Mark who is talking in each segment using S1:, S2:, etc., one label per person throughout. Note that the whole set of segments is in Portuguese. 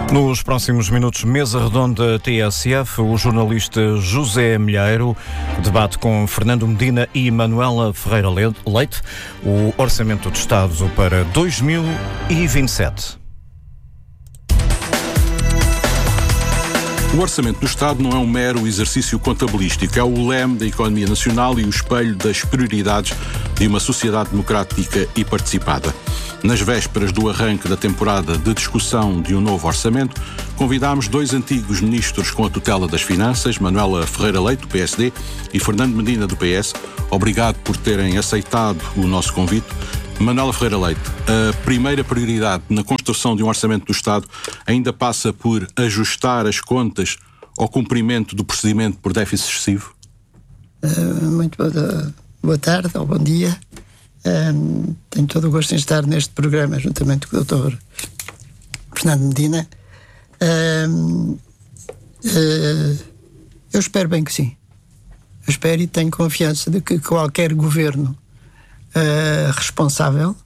S1: Nos próximos minutos, mesa redonda TSF, o jornalista José Milheiro debate com Fernando Medina e Manuela Ferreira Leite o Orçamento do Estado para 2027.
S2: O Orçamento do Estado não é um mero exercício contabilístico, é o leme da economia nacional e o espelho das prioridades de uma sociedade democrática e participada. Nas vésperas do arranque da temporada de discussão de um novo orçamento, convidámos dois antigos ministros com a tutela das Finanças, Manuela Ferreira Leite, do PSD, e Fernando Medina, do PS. Obrigado por terem aceitado o nosso convite. Manuela Ferreira Leite, a primeira prioridade na construção de um orçamento do Estado ainda passa por ajustar as contas ao cumprimento do procedimento por déficit excessivo?
S3: Muito boa tarde ou bom dia. Tenho todo o gosto em estar neste programa juntamente com o Dr. Fernando Medina. Eu espero bem que sim. Eu espero e tenho confiança de que qualquer governo responsável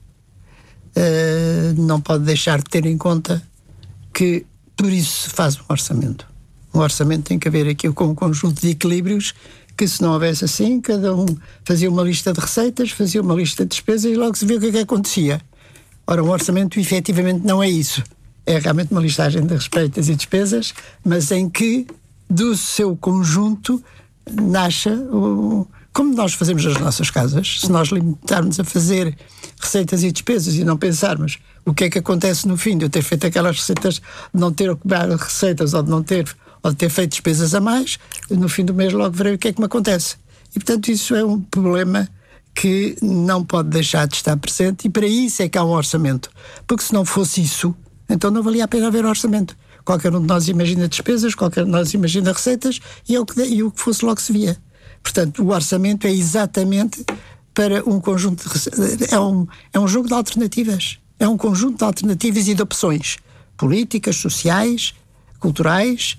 S3: não pode deixar de ter em conta que por isso se faz um orçamento. Um orçamento tem que haver aqui com um conjunto de equilíbrios que, se não houvesse assim, cada um fazia uma lista de receitas, fazia uma lista de despesas e logo se vê o que é que acontecia. Ora, um orçamento efetivamente não é isso. É realmente uma listagem de receitas e despesas, mas em que do seu conjunto nasce como nós fazemos nas nossas casas. Se nós limitarmos a fazer receitas e despesas e não pensarmos o que é que acontece no fim de eu ter feito aquelas receitas, de não ter ocupado receitas ou de ter feito despesas a mais, no fim do mês logo verei o que é que me acontece. E, portanto, isso é um problema que não pode deixar de estar presente, e para isso é que há um orçamento. Porque se não fosse isso, então não valia a pena haver orçamento. Qualquer um de nós imagina despesas, qualquer um de nós imagina receitas, e o que fosse logo se via. Portanto, o orçamento é exatamente para um conjunto de... É um jogo de alternativas. É um conjunto de alternativas e de opções políticas, sociais, culturais,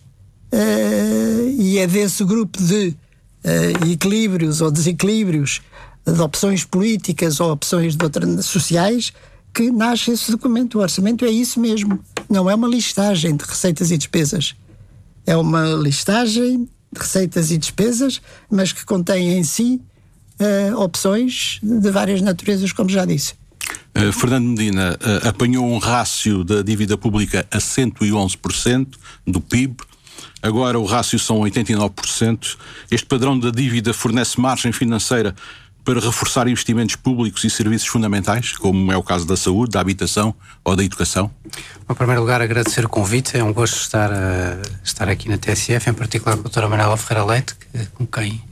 S3: e é desse grupo de equilíbrios ou desequilíbrios, de opções políticas ou opções sociais, que nasce esse documento. O orçamento é isso mesmo. Não é uma listagem de receitas e despesas. É uma listagem de receitas e despesas, mas que contém em si opções de várias naturezas, como já disse.
S2: Fernando Medina apanhou um rácio da dívida pública a 111% do PIB. Agora o rácio são 89%. Este padrão da dívida fornece margem financeira para reforçar investimentos públicos e serviços fundamentais, como é o caso da saúde, da habitação ou da educação?
S4: Em primeiro lugar, agradecer o convite. É um gosto estar aqui na TSF, em particular com a doutora Manuela Ferreira Leite, com quem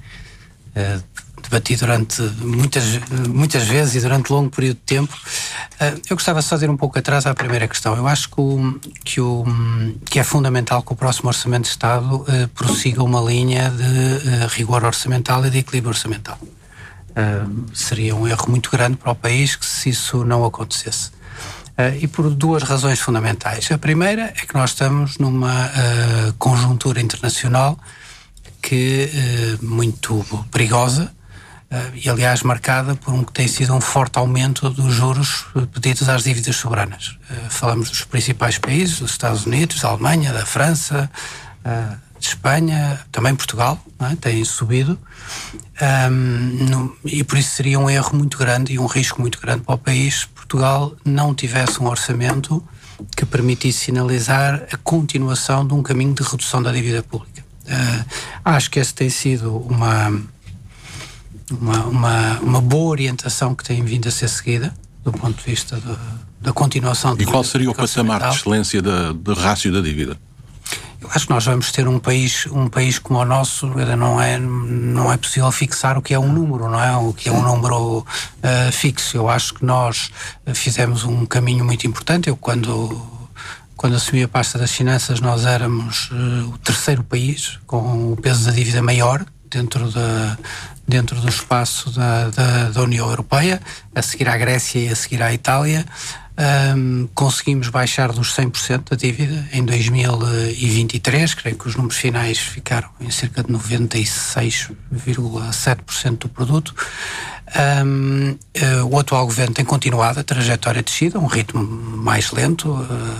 S4: debati durante muitas vezes e durante longo período de tempo. Eu gostava só de ir um pouco atrás à primeira questão. Eu acho que é fundamental que o próximo Orçamento de Estado prossiga uma linha de rigor orçamental e de equilíbrio orçamental. Seria um erro muito grande para o país que se isso não acontecesse. E por duas razões fundamentais. A primeira é que nós estamos numa conjuntura internacional que muito perigosa, e aliás marcada por que tem sido um forte aumento dos juros pedidos às dívidas soberanas. Falamos dos principais países, dos Estados Unidos, da Alemanha, da França, de Espanha, também Portugal, não é? Têm subido, e por isso seria um erro muito grande e um risco muito grande para o país se Portugal não tivesse um orçamento que permitisse sinalizar a continuação de um caminho de redução da dívida pública. Acho que essa tem sido uma boa orientação que tem vindo a ser seguida do ponto de vista da continuação.
S2: E qual seria o patamar de excelência do rácio da dívida?
S4: Eu acho que nós vamos ter um país como o nosso. Não é possível fixar o que é um número, não é? O que é um número fixo. Eu acho que nós fizemos um caminho muito importante. Eu, quando assumi a pasta das finanças, nós éramos o terceiro país com o peso da dívida maior dentro do espaço da União Europeia, a seguir à Grécia e a seguir à Itália. Conseguimos baixar dos 100% da dívida em 2023, creio que os números finais ficaram em cerca de 96,7% do produto. O atual governo tem continuado a trajetória de descida, um ritmo mais lento,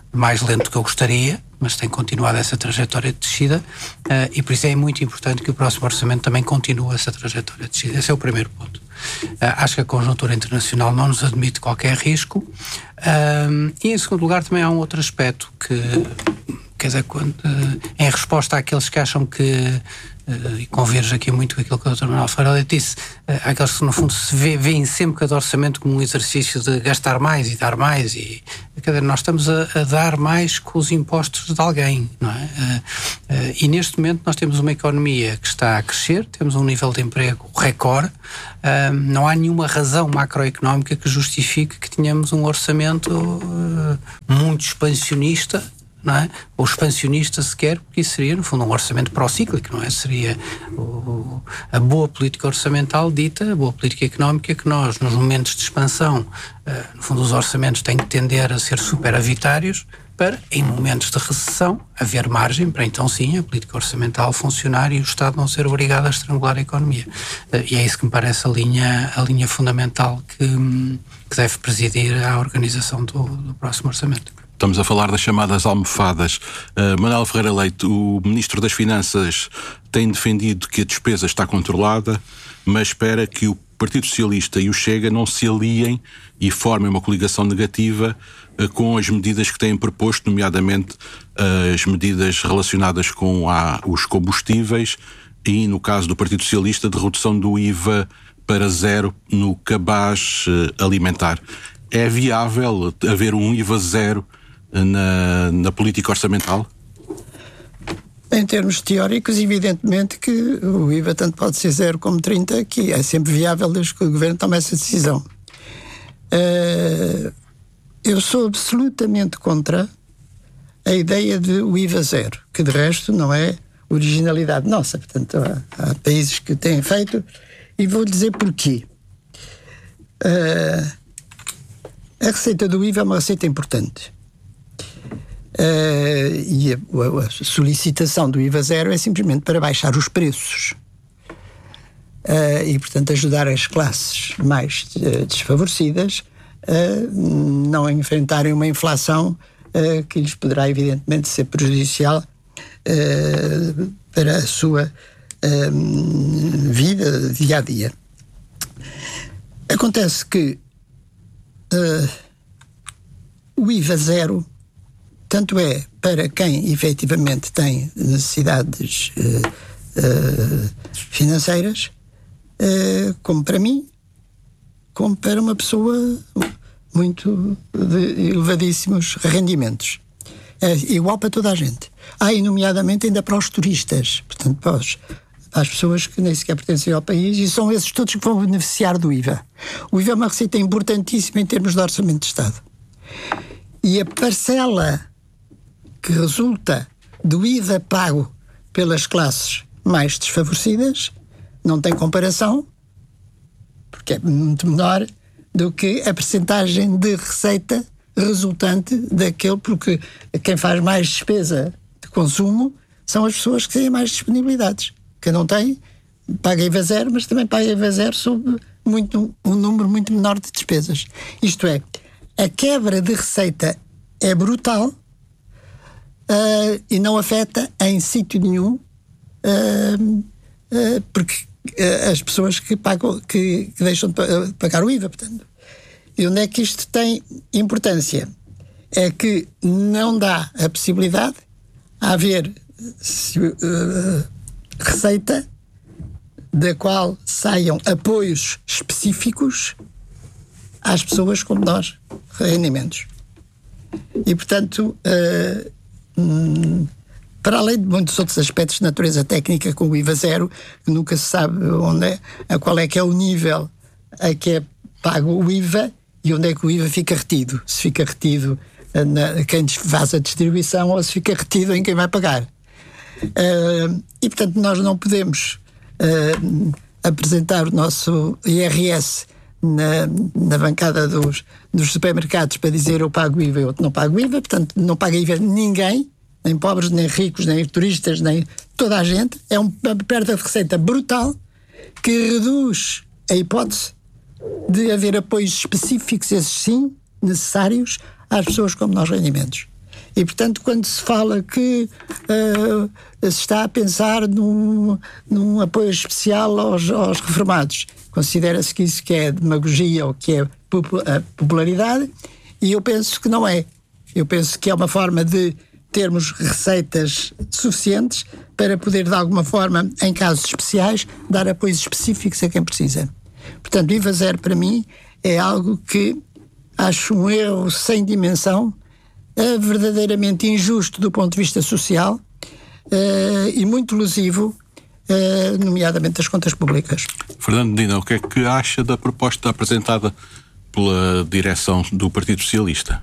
S4: mais lento do que eu gostaria, mas tem continuado essa trajetória de descida, e por isso é muito importante que o próximo orçamento também continue essa trajetória de descida. Esse é o primeiro ponto. Acho que a conjuntura internacional não nos admite qualquer risco, e em segundo lugar também há um outro aspecto que, quer dizer, em resposta àqueles que acham que, e converjo aqui muito com aquilo que o Dr. Manuel Ferreira Leite disse, aqueles que no fundo se veem sempre cada orçamento como um exercício de gastar mais e dar mais, e quer dizer, nós estamos a dar mais com os impostos de alguém, não é? E neste momento nós temos uma economia que está a crescer, temos um nível de emprego recorde, não há nenhuma razão macroeconómica que justifique que tenhamos um orçamento muito expansionista, não é? Ou expansionista sequer, porque isso seria no fundo um orçamento procíclico, não é? Seria a boa política orçamental dita, a boa política económica, que nós nos momentos de expansão, no fundo os orçamentos têm que tender a ser superavitários, para em momentos de recessão haver margem para então sim a política orçamental funcionar e o Estado não ser obrigado a estrangular a economia, e é isso que me parece a linha fundamental que deve presidir à organização do próximo orçamento.
S2: Estamos a falar das chamadas almofadas. Manuel Ferreira Leite, o Ministro das Finanças, tem defendido que a despesa está controlada, mas espera que o Partido Socialista e o Chega não se aliem e formem uma coligação negativa com as medidas que têm proposto, nomeadamente as medidas relacionadas com os combustíveis e, no caso do Partido Socialista, de redução do IVA para zero no cabaz alimentar. É viável haver um IVA zero na política orçamental?
S3: Em termos teóricos, evidentemente que o IVA tanto pode ser 0 como 30, que é sempre viável desde que o Governo tome essa decisão. Eu sou absolutamente contra a ideia de o IVA zero, que de resto não é originalidade nossa. Portanto, há países que têm feito, e vou dizer porquê. A receita do IVA é uma receita importante. E a solicitação do IVA zero é simplesmente para baixar os preços e, portanto, ajudar as classes mais desfavorecidas a não enfrentarem uma inflação que lhes poderá, evidentemente, ser prejudicial para a sua vida dia a dia. Acontece que o IVA zero tanto é para quem efetivamente tem necessidades financeiras, como para mim, como para uma pessoa muito de elevadíssimos rendimentos. É igual para toda a gente. E nomeadamente ainda para os turistas, portanto para as pessoas que nem sequer pertencem ao país, e são esses todos que vão beneficiar do IVA. O IVA é uma receita importantíssima em termos de orçamento de Estado. E a parcela que resulta do IVA pago pelas classes mais desfavorecidas não tem comparação, porque é muito menor do que a percentagem de receita resultante daquele, porque quem faz mais despesa de consumo são as pessoas que têm mais disponibilidades. Quem não tem, paga IVA zero, mas também paga IVA zero sobre um número muito menor de despesas. Isto é, a quebra de receita é brutal, e não afeta em sítio nenhum, porque as pessoas que pagam, que deixam de pagar o IVA, portanto. E onde é que isto tem importância? É que não dá a possibilidade a haver receita da qual saiam apoios específicos às pessoas com menores rendimentos. E, portanto, para além de muitos outros aspectos de natureza técnica, com o IVA zero, que nunca se sabe qual é que é o nível a que é pago o IVA e onde é que o IVA fica retido. Se fica retido quem faz a distribuição ou se fica retido em quem vai pagar. E, portanto, nós não podemos apresentar o nosso IRS na bancada dos supermercados para dizer eu pago IVA e outro não pago IVA. Portanto, não paga IVA ninguém, nem pobres, nem ricos, nem turistas, nem toda a gente. É uma perda de receita brutal que reduz a hipótese de haver apoios específicos, esses sim, necessários às pessoas com menores rendimentos. E, portanto, quando se fala que se está a pensar num apoio especial aos reformados, considera-se que isso que é demagogia ou que é popularidade, e eu penso que não é. Eu penso que é uma forma de termos receitas suficientes para poder, de alguma forma, em casos especiais, dar apoios específicos a quem precisa. Portanto, IVA zero para mim é algo que acho um erro sem dimensão, verdadeiramente injusto do ponto de vista social e muito lesivo, nomeadamente das contas públicas.
S2: Fernando Medina, o que é que acha da proposta apresentada pela direção do Partido Socialista?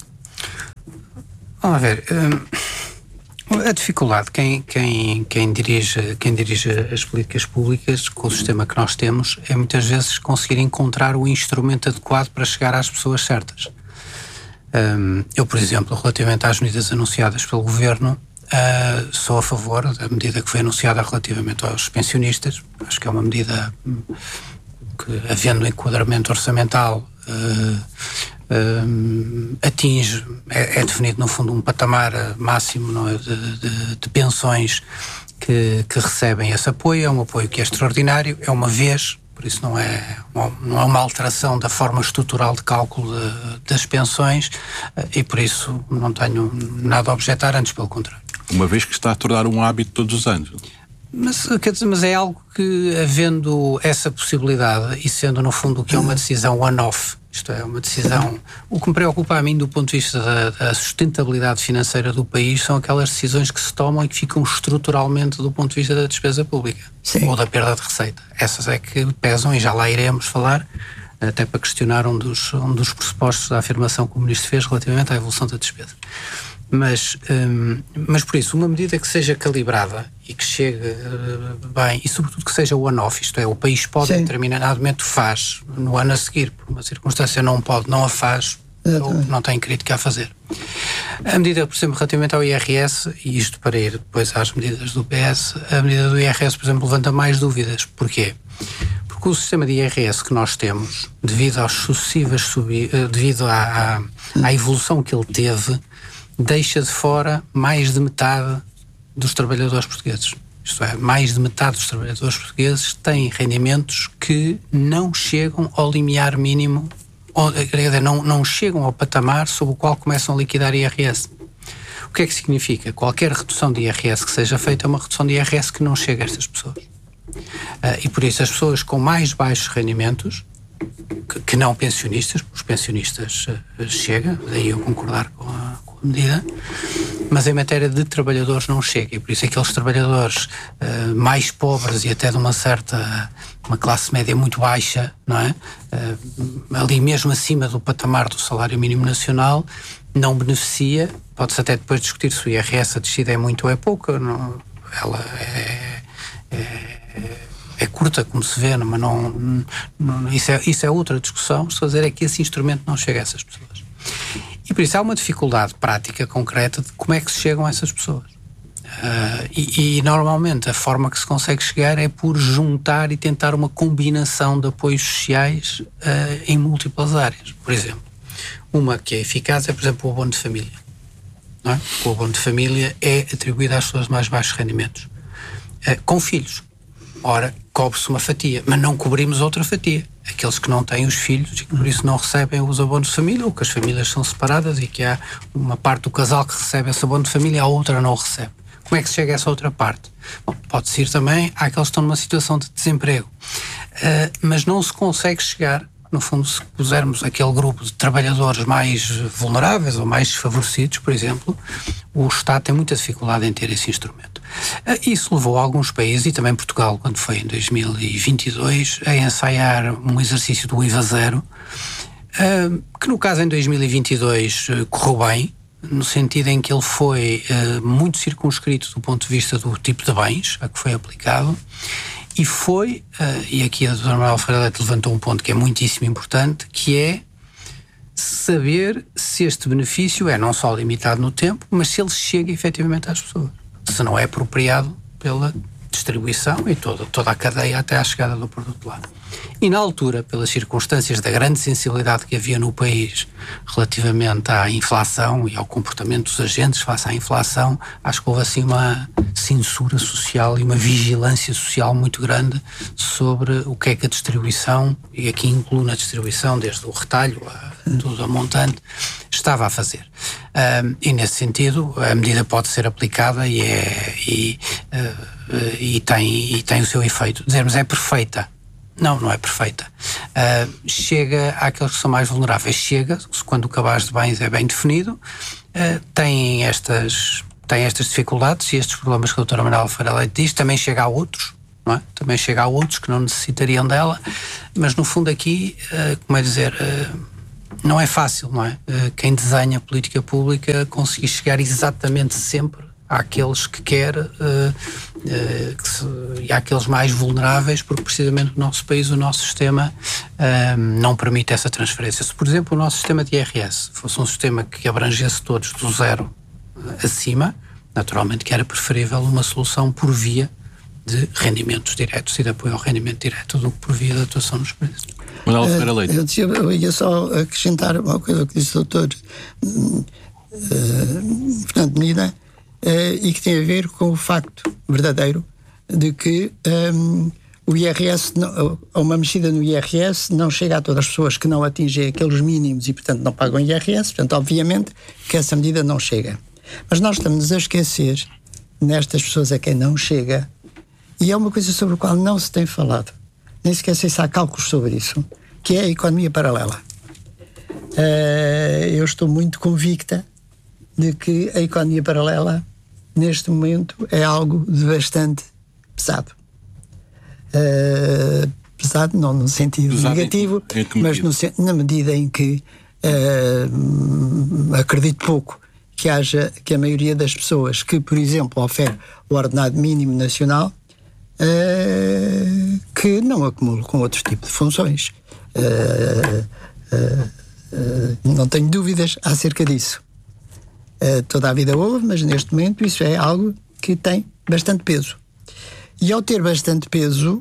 S4: Vamos ver, a dificuldade, quem dirige as políticas públicas com o sistema que nós temos é muitas vezes conseguir encontrar o instrumento adequado para chegar às pessoas certas. Eu, por exemplo, relativamente às medidas anunciadas pelo Governo, sou a favor da medida que foi anunciada relativamente aos pensionistas. Acho que é uma medida que, havendo enquadramento orçamental, atinge, é definido no fundo um patamar máximo, não é, de pensões que recebem esse apoio. É um apoio que é extraordinário, é uma vez, por isso não é uma alteração da forma estrutural de cálculo das pensões, e por isso não tenho nada a objetar, antes pelo contrário.
S2: Uma vez que está a tornar um hábito todos os anos.
S4: Mas é algo que, havendo essa possibilidade e sendo no fundo o que é uma decisão one-off, isto é, uma decisão... O que me preocupa a mim do ponto de vista da sustentabilidade financeira do país são aquelas decisões que se tomam e que ficam estruturalmente do ponto de vista da despesa pública. Sim. Ou da perda de receita. Essas é que pesam, e já lá iremos falar, até para questionar um dos pressupostos da afirmação que o Ministro fez relativamente à evolução da despesa. Mas por isso, uma medida que seja calibrada e que chegue bem, e sobretudo que seja one-off, isto é, o país pode, em determinado momento, faz, no ano a seguir, por uma circunstância não pode, não a faz, ou não tem crítica a fazer. A medida, por exemplo, relativamente ao IRS, e isto para ir depois às medidas do PS, a medida do IRS, por exemplo, levanta mais dúvidas. Porquê? Porque o sistema de IRS que nós temos, devido às sucessivas devido à evolução que ele teve, deixa de fora mais de metade dos trabalhadores portugueses. Isto é, mais de metade dos trabalhadores portugueses têm rendimentos que não chegam ao limiar mínimo, ou, não chegam ao patamar sob o qual começam a liquidar IRS. O que é que significa? Qualquer redução de IRS que seja feita é uma redução de IRS que não chega a estas pessoas. E por isso as pessoas com mais baixos rendimentos, que não pensionistas, os pensionistas chega, daí eu concordar com a medida, mas em matéria de trabalhadores não chega, e por isso aqueles trabalhadores mais pobres e até de uma classe média muito baixa, não é? Ali mesmo acima do patamar do salário mínimo nacional, não beneficia. Pode-se até depois discutir se o IRS a descida é muito ou é pouca, não, ela é curta, como se vê, mas isso é outra discussão. Estou a dizer é que esse instrumento não chega a essas pessoas. E por isso há uma dificuldade prática, concreta, de como é que se chegam a essas pessoas. E normalmente a forma que se consegue chegar é por juntar e tentar uma combinação de apoios sociais em múltiplas áreas. Por exemplo, uma que é eficaz é, por exemplo, o abono de família. Não é? O abono de família é atribuído às pessoas de mais baixos rendimentos. Com filhos. Ora, cobre-se uma fatia, mas não cobrimos outra fatia. Aqueles que não têm os filhos e que por isso não recebem os abonos de família, ou que as famílias são separadas e que há uma parte do casal que recebe esse abono de família, a outra não recebe. Como é que se chega a essa outra parte? Bom, pode-se ir também àqueles que estão numa situação de desemprego. Mas não se consegue chegar, no fundo, se pusermos aquele grupo de trabalhadores mais vulneráveis ou mais desfavorecidos, por exemplo, o Estado tem muita dificuldade em ter esse instrumento. Isso levou a alguns países, e também Portugal, quando foi em 2022, a ensaiar um exercício do IVA zero, que no caso em 2022 correu bem, no sentido em que ele foi muito circunscrito do ponto de vista do tipo de bens a que foi aplicado, e foi, e aqui a doutora Manuela Ferreira Leite levantou um ponto que é muitíssimo importante, que é saber se este benefício é não só limitado no tempo, mas se ele chega efetivamente às pessoas. Se não é apropriado pela distribuição e toda a cadeia até à chegada do produto lá. E na altura, pelas circunstâncias da grande sensibilidade que havia no país relativamente à inflação e ao comportamento dos agentes face à inflação, acho que houve assim uma censura social e uma vigilância social muito grande sobre o que é que a distribuição, e aqui incluo na distribuição desde o retalho a tudo a montante, estava a fazer. E nesse sentido a medida pode ser aplicada e tem o seu efeito. Dizermos é perfeita. Não é perfeita. Chega àqueles que são mais vulneráveis. Chega, quando o cabaz de bens é bem definido, tem estas dificuldades e estes problemas que a doutora Manuela Ferreira Leite diz, também chega a outros, não é? Também chega a outros que não necessitariam dela, mas no fundo aqui, como é dizer, não é fácil, não é? Quem desenha política pública conseguir chegar exatamente sempre àqueles que quer e àqueles mais vulneráveis, porque precisamente o nosso país, o nosso sistema não permite essa transferência. Se, por exemplo, o nosso sistema de IRS fosse um sistema que abrangesse todos do zero acima, naturalmente que era preferível uma solução por via de rendimentos diretos e de apoio ao rendimento direto do que por via da atuação nos preços.
S2: Manuela Ferreira Leite.
S3: Eu ia só acrescentar uma coisa que disse o doutor Fernando Medina, e que tem a ver com o facto verdadeiro de que o IRS, uma mexida no IRS não chega a todas as pessoas que não atingem aqueles mínimos e, portanto, não pagam IRS. Portanto, obviamente que essa medida não chega. Mas nós estamos a esquecer nestas pessoas a quem não chega, e é uma coisa sobre a qual não se tem falado, nem sequer sei se há cálculos sobre isso, que é a economia paralela. Eu estou muito convicta de que a economia paralela neste momento é algo de bastante pesado. Pesado não no sentido pesado negativo, mas na medida em que acredito pouco que a maioria das pessoas que, por exemplo, oferece o ordenado mínimo nacional, que não acumule com outros tipos de funções. Não tenho dúvidas acerca disso. Toda a vida houve, mas neste momento isso é algo que tem bastante peso. E ao ter bastante peso,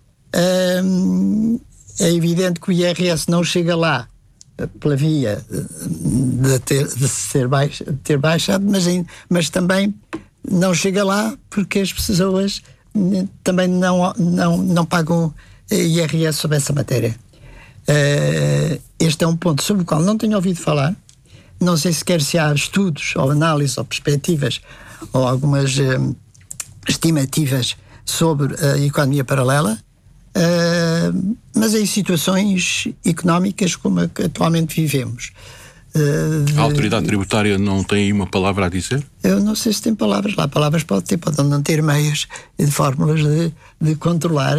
S3: é evidente que o IRS não chega lá pela via de ter baixado, mas também não chega lá porque as pessoas também não pagam IRS sobre essa matéria. Este é um ponto sobre o qual não tenho ouvido falar. Não sei sequer se há estudos ou análises ou perspectivas ou algumas estimativas sobre a economia paralela, mas em situações económicas como a que atualmente vivemos.
S2: A autoridade tributária não tem uma palavra a dizer?
S3: Eu não sei se tem palavras lá. Palavras pode não ter meios de fórmulas de controlar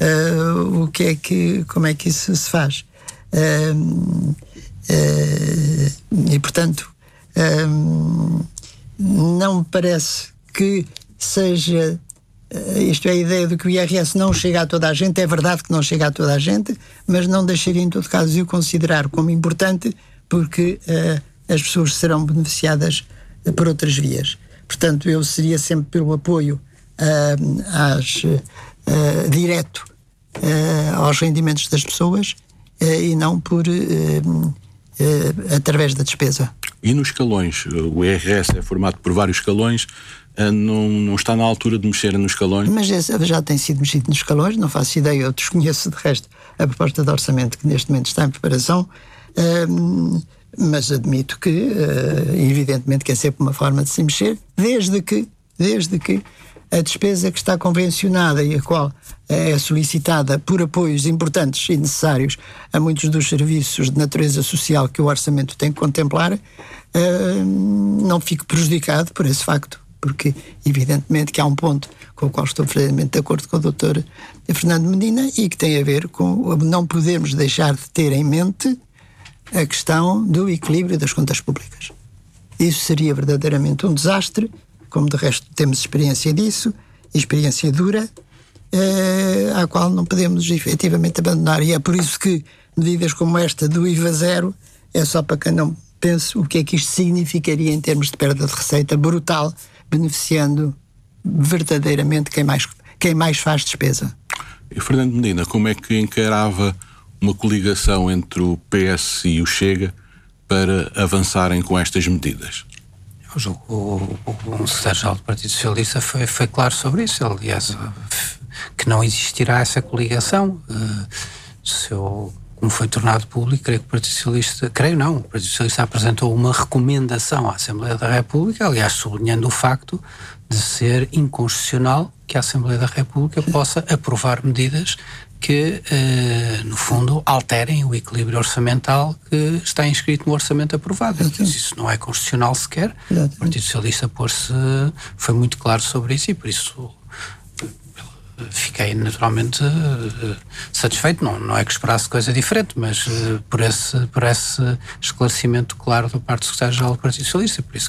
S3: como é que isso se faz. E portanto não me parece que seja isto é a ideia de que o IRS não chega a toda a gente. É verdade que não chega a toda a gente, mas não deixaria em todo caso de o considerar como importante, porque as pessoas serão beneficiadas por outras vias. Portanto, eu seria sempre pelo apoio direto aos rendimentos das pessoas e não por através da despesa.
S2: E nos escalões? O IRS é formado por vários escalões. Não está na altura de mexer nos escalões?
S3: Mas já tem sido mexido nos escalões, não faço ideia, eu desconheço de resto a proposta de orçamento que neste momento está em preparação, mas admito que evidentemente que é sempre uma forma de se mexer, desde que a despesa que está convencionada e a qual é solicitada por apoios importantes e necessários a muitos dos serviços de natureza social que o orçamento tem que contemplar, não fique prejudicado por esse facto, porque evidentemente que há um ponto com o qual estou perfeitamente de acordo com o Dr. Fernando Medina e que tem a ver com não podermos deixar de ter em mente a questão do equilíbrio das contas públicas. Isso seria verdadeiramente um desastre, como de resto temos experiência disso, experiência dura, à qual não podemos efetivamente abandonar. E é por isso que medidas como esta do IVA zero é só para quem não pense o que é que isto significaria em termos de perda de receita brutal, beneficiando verdadeiramente quem mais faz despesa.
S2: E Fernando Medina, como é que encarava uma coligação entre o PS e o Chega para avançarem com estas medidas?
S4: Eu julgo que o secretário-geral do Partido Socialista foi claro sobre isso. Aliás, que não existirá essa coligação. Como foi tornado público, creio que o Partido Socialista... o Partido Socialista apresentou uma recomendação à Assembleia da República, aliás, sublinhando o facto de ser inconstitucional que a Assembleia da República possa aprovar medidas que, no fundo, alterem o equilíbrio orçamental que está inscrito no orçamento aprovado. Isso não é constitucional sequer. O Partido Socialista foi muito claro sobre isso e, por isso, fiquei naturalmente satisfeito. Não é que esperasse coisa diferente, mas por esse esclarecimento claro da parte do secretário-geral do Partido Socialista. Por isso